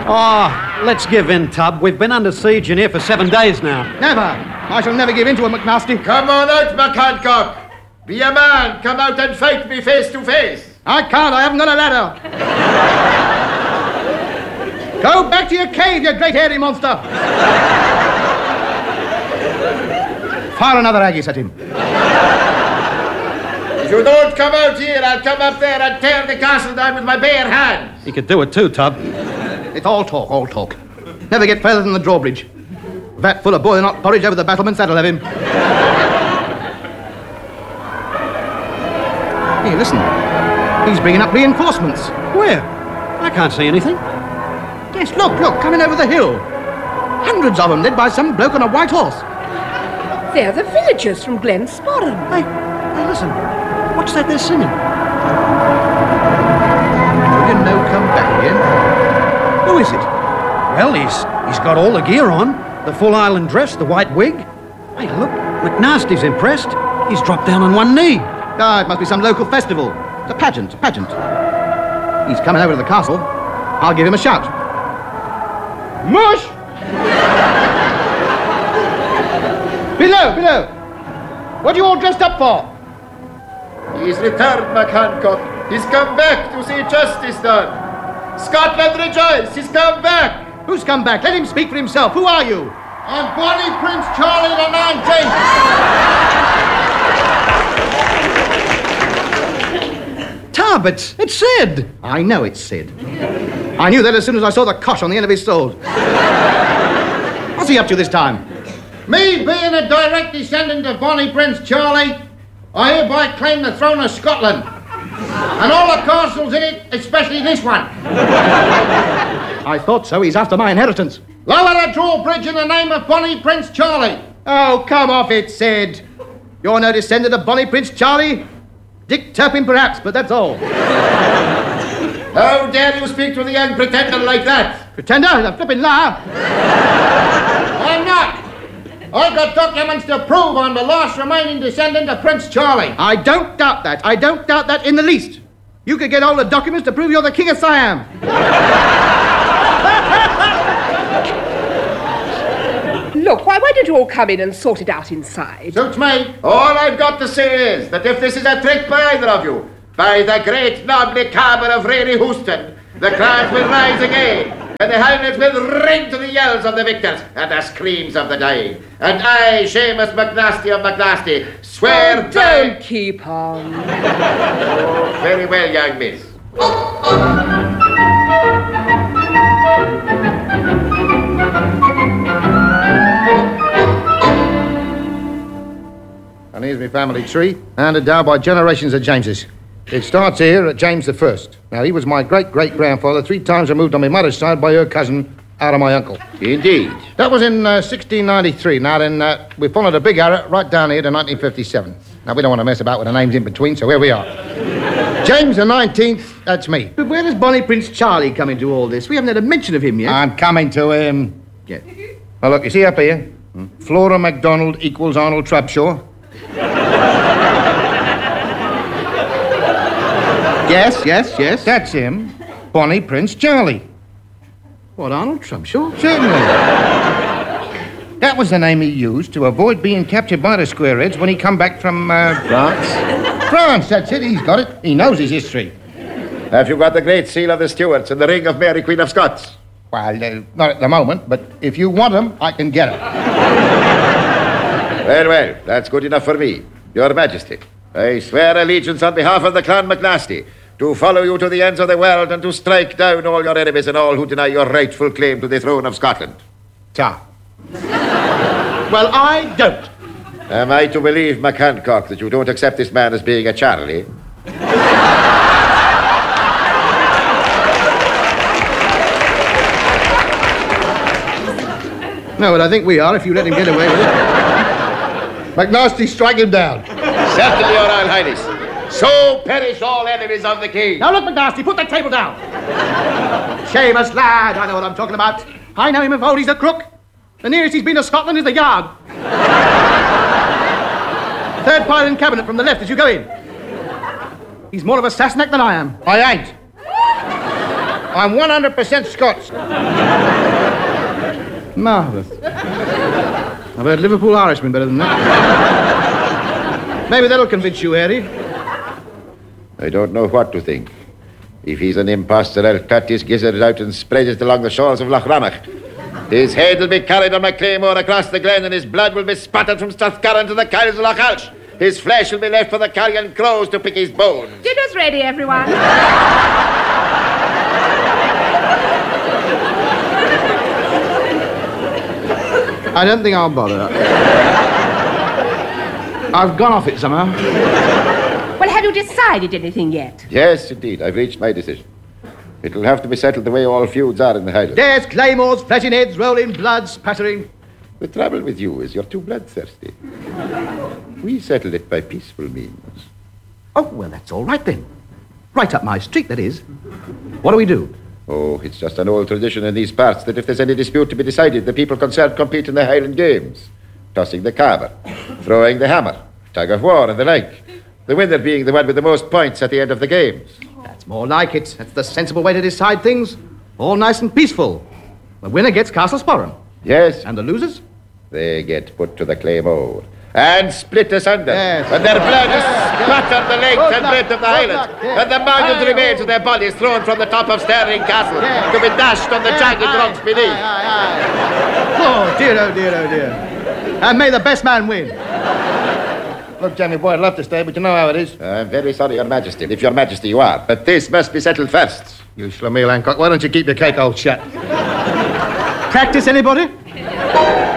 Oh, let's give in, Tub. We've been under siege in here for 7 days now. Never. I shall never give in to a McNasty. Come on out, McHancock. Be a man. Come out and fight me face to face. I can't. I haven't got a ladder. Go back to your cave, you great hairy monster. Fire another haggis at him. If you don't come out here, I'll come up there and tear the castle down with my bare hands. He could do it too, Tub. It's all talk, all talk. Never get further than the drawbridge. Vat full of boiling hot porridge over the battlements, that'll have him. Here, listen. He's bringing up reinforcements. Where? I can't see anything. Yes, look, coming over the hill. Hundreds of them, led by some bloke on a white horse. They're the villagers from Glen Sporran. Hey, listen. What's that they're singing? You know, come back again. Who is it? Well, he's got all the gear on. The full island dress, the white wig. Hey, look, McNasty's impressed. He's dropped down on one knee. Ah, it must be some local festival. It's a pageant. He's coming over to the castle. I'll give him a shout. Mush! Below! What are you all dressed up for? He's returned, McHancock. He's come back to see justice done. Scotland rejoice! He's come back! Who's come back? Let him speak for himself. Who are you? I'm Bonnie Prince Charlie the 19th. Tub, it's Sid. I know it's Sid. I knew that as soon as I saw the cosh on the end of his sword. What's he up to this time? Me being a direct descendant of Bonnie Prince Charlie, I hereby claim the throne of Scotland. And all the castles in it, especially this one. I thought so. He's after my inheritance. Lower a drawbridge in the name of Bonnie Prince Charlie. Oh, come off it, Sid. You're no descendant of Bonnie Prince Charlie. Dick Turpin, perhaps, but that's all. How dare you speak to the young pretender like that? Pretender? A flippin' liar. I'm not. I've got documents to prove I'm the last remaining descendant of Prince Charlie. I don't doubt that. I don't doubt that in the least. You could get all the documents to prove you're the King of Siam. Look, why don't you all come in and sort it out inside? Suits me. All I've got to say is that if this is a trick by either of you, by the great noble caber of Rary Houston, the crowds will rise again, and the helmets will ring to the yells of the victors and the screams of the dying. And I, Seamus McNasty of McNasty, swear... Don't keep on. Oh, very well, young miss. And here's my family tree, handed down by generations of Jameses. It starts here at James I. Now, he was my great-great-grandfather, 3 times removed on my mother's side by her cousin, out of my uncle. Indeed. That was in 1693. Now, then, we followed a big arrow right down here to 1957. Now, we don't want to mess about with the names in between, so here we are. James the 19th, that's me. But where does Bonnie Prince Charlie come into all this? We haven't had a mention of him yet. I'm coming to him. Yeah. Well, look, you see up here? Flora MacDonald equals Arnold Trubshaw. Yes. That's him. Bonnie Prince Charlie. What, Arnold Trubshaw? Certainly. That was the name he used to avoid being captured by the Squareheads when he come back from, France? France, that's it. He's got it. He knows his history. Have you got the Great Seal of the Stuarts and the Ring of Mary, Queen of Scots? Well, not at the moment, but if you want them, I can get them. Well, that's good enough for me. Your Majesty, I swear allegiance on behalf of the Clan McNasty to follow you to the ends of the world and to strike down all your enemies and all who deny your rightful claim to the throne of Scotland. Ta. Well, I don't. Am I to believe, McHancock, that you don't accept this man as being a Charlie? No, but I think we are, if you let him get away with it. McNasty, strike him down. Certainly, Your Royal Highness. So perish all enemies of the king. Now look, McNasty, put that table down. Seamus, lad, I know what I'm talking about. I know him of old, he's a crook. The nearest he's been to Scotland is the Yard. Third pile in cabinet from the left as you go in. He's more of a Sassenach than I am. I ain't. I'm 100% Scots. Marvellous. I've heard Liverpool Irishman better than that. Maybe that'll convince you, Harry. I don't know what to think. If he's an impostor, I'll cut his gizzard out and spread it along the shores of Loch Rannoch. His head will be carried on my claymore across the glen, and his blood will be spattered from Strathcarron to the Kyles of Loch Alsh. His flesh will be left for the carrion crows to pick his bones. Dinner's ready, everyone. I don't think I'll bother. I've gone off it somehow. Well, have you decided anything yet? Yes, indeed, I've reached my decision. It'll have to be settled the way all feuds are in the Highlands. Yes, claymores, flashing heads, rolling, blood spattering. The trouble with you is you're too bloodthirsty. We settled it by peaceful means. Oh, well, that's all right then. Right up my street, that is. What do we do? Oh, it's just an old tradition in these parts that if there's any dispute to be decided, the people concerned compete in the Highland Games. Tossing the carver, throwing the hammer, tug of war and the like. The winner being the one with the most points at the end of the games. That's more like it. That's the sensible way to decide things. All nice and peaceful. The winner gets Castle Sporran. Yes. And the losers? They get put to the claymore and split asunder. Yes. And their blood is spattered the length and breadth of the Highlands. Yes. And the mangled remains of their bodies thrown from the top of Stirling Castle to be dashed on the jagged rocks beneath. Oh, dear, oh, dear, oh, dear. And may the best man win. Look, Jamie boy, I'd love to stay, but you know how it is. I'm very sorry, Your Majesty, if Your Majesty you are. But this must be settled first. You Schlemiel Hancock, why don't you keep your cake hole shut? Practice, anybody?